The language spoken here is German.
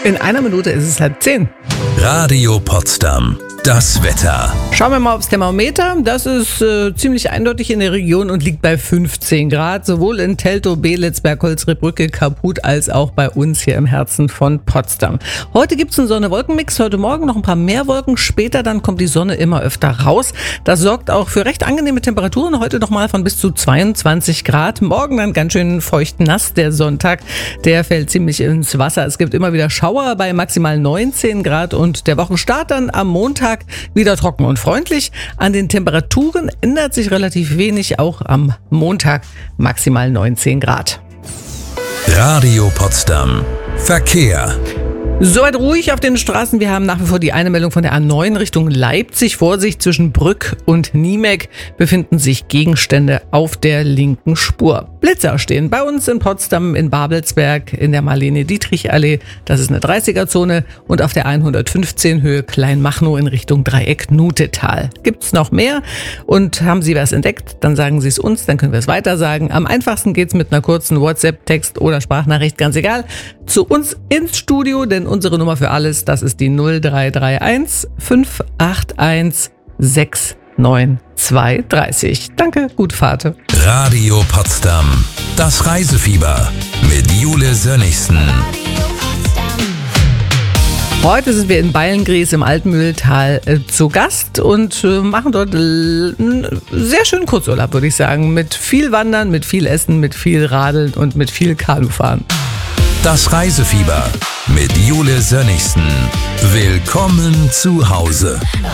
In einer Minute ist es 9:30. Radio Potsdam. Das Wetter. Schauen wir mal aufs Thermometer. Das ist ziemlich eindeutig in der Region und liegt bei 15 Grad. Sowohl in Teltow, Belitz, Bergholzriebrücke, Kaput als auch bei uns hier im Herzen von Potsdam. Heute gibt es einen Sonne-Wolken-Mix. Heute Morgen noch ein paar mehr Wolken. Später dann kommt die Sonne immer öfter raus. Das sorgt auch für recht angenehme Temperaturen. Heute nochmal von bis zu 22 Grad. Morgen dann ganz schön feucht nass. Der Sonntag, der fällt ziemlich ins Wasser. Es gibt immer wieder Schauer bei maximal 19 Grad. Und der Wochenstart dann am Montag wieder trocken und freundlich. An den Temperaturen ändert sich relativ wenig, auch am Montag maximal 19 Grad. Radio Potsdam. Verkehr. Soweit ruhig auf den Straßen. Wir haben nach wie vor die eine Meldung von der A9 Richtung Leipzig. Vorsicht, zwischen Brück und Niemek befinden sich Gegenstände auf der linken Spur. Blitzer stehen bei uns in Potsdam, in Babelsberg, in der Marlene-Dietrich-Allee. Das ist eine 30er-Zone. Und auf der 115 Höhe Kleinmachnow in Richtung Dreieck Nutetal. Gibt's noch mehr? Und haben Sie was entdeckt? Dann sagen Sie es uns, dann können wir es weiter sagen. Am einfachsten geht's mit einer kurzen WhatsApp, Text oder Sprachnachricht, ganz egal, zu uns ins Studio, denn unsere Nummer für alles, das ist die 0331 581 69230. Danke, gute Fahrt. Radio Potsdam. Das Reisefieber mit Jule Sönnigsen. Heute sind wir in Beilngries im Altmühltal zu Gast und machen dort einen sehr schönen Kurzurlaub, würde ich sagen. Mit viel Wandern, mit viel Essen, mit viel Radeln und mit viel Kanufahren. Das Reisefieber mit Jule Sönnigsen. Willkommen zu Hause.